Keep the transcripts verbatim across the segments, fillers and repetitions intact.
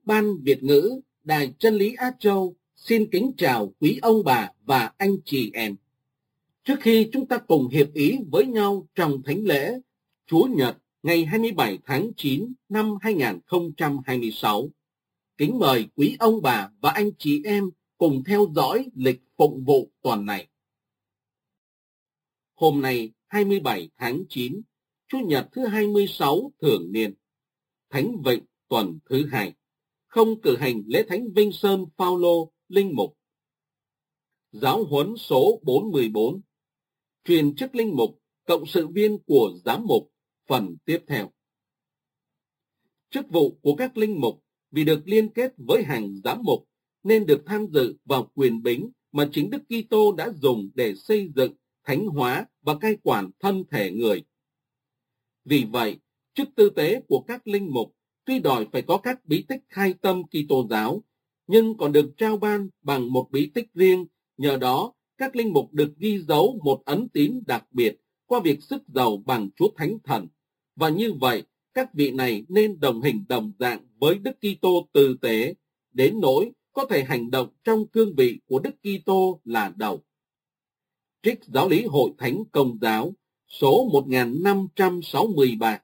Ban Việt ngữ Đài Chân lý Á Châu xin kính chào quý ông bà và anh chị em. Trước khi chúng ta cùng hiệp ý với nhau trong thánh lễ Chúa Nhật ngày hai mươi bảy tháng chín năm hai nghìn không trăm hai mươi sáu, kính mời quý ông bà và anh chị em cùng theo dõi lịch phụng vụ tuần này. Hôm nay hai mươi bảy tháng chín, Chủ nhật thứ hai mươi sáu thường niên, Thánh Vịnh tuần thứ hai, không cử hành lễ Thánh Vinh Sơn Phao-lô linh mục. Giáo huấn số bốn mươi bốn, truyền chức linh mục, cộng sự viên của giám mục, phần tiếp theo. Chức vụ của các linh mục vì được liên kết với hàng giám mục nên được tham dự vào quyền bính mà chính Đức Kitô đã dùng để xây dựng, thánh hóa và cai quản thân thể người. Vì vậy, chức tư tế của các linh mục tuy đòi phải có các bí tích khai tâm Kitô giáo, nhưng còn được trao ban bằng một bí tích riêng. Nhờ đó, các linh mục được ghi dấu một ấn tín đặc biệt qua việc sức giàu bằng Chúa Thánh Thần. Và như vậy, các vị này nên đồng hình đồng dạng với Đức Kitô tư tế, đến nỗi có thể hành động trong cương vị của Đức Kitô là đầu. Trích Giáo lý Hội Thánh Công giáo, số một nghìn năm trăm sáu mươi ba.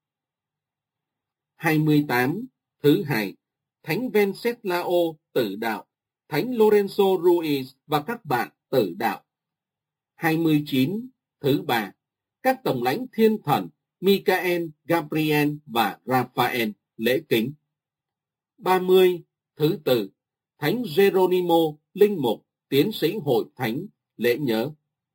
hai mươi tám. Thứ hai, Thánh Venceslao tử đạo, Thánh Lorenzo Ruiz và các bạn tử đạo. hai mươi chín. Thứ ba, các tổng lãnh thiên thần Michael, Gabriel và Raphael lễ kính. ba mươi. Thứ tư, Thánh Geronimo linh mục, tiến sĩ hội thánh lễ nhớ.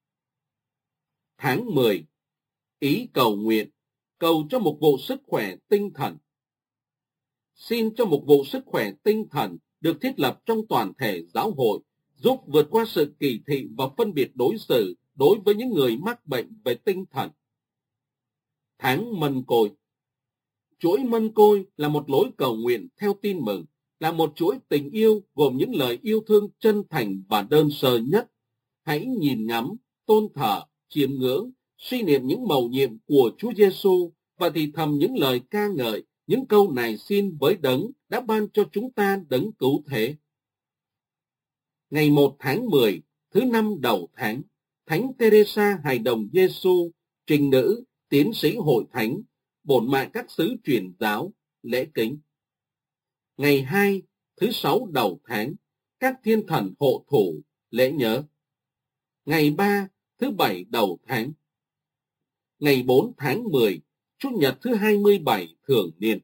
Tháng mười, ý cầu nguyện, cầu cho một vụ sức khỏe tinh thần. Xin cho một vụ sức khỏe tinh thần được thiết lập trong toàn thể giáo hội, giúp vượt qua sự kỳ thị và phân biệt đối xử đối với những người mắc bệnh về tinh thần. Tháng Mân Côi. Chuỗi Mân Côi là một lối cầu nguyện theo tin mừng, là một chuỗi tình yêu gồm những lời yêu thương chân thành và đơn sơ nhất. Hãy nhìn ngắm, tôn thờ, chiêm ngưỡng, suy niệm những mầu nhiệm của Chúa Giêsu và thì thầm những lời ca ngợi, những câu này xin với đấng đã ban cho chúng ta đấng cứu thế. Ngày một tháng mười, thứ năm đầu tháng, Thánh Teresa Hài Đồng Giêsu, trình nữ, tiến sĩ hội thánh, bổn mạng các xứ truyền giáo, lễ kính. Ngày hai, thứ sáu đầu tháng, các thiên thần hộ thủ, lễ nhớ. Ngày ba, thứ bảy đầu tháng. Ngày bốn tháng mười, Chủ nhật thứ hai mươi bảy thường niên.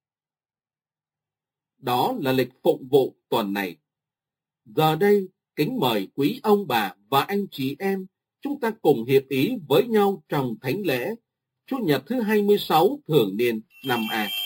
Đó là lịch phụng vụ tuần này. Giờ đây, kính mời quý ông bà và anh chị em, chúng ta cùng hiệp ý với nhau trong thánh lễ Chủ nhật thứ hai mươi sáu thường niên năm A.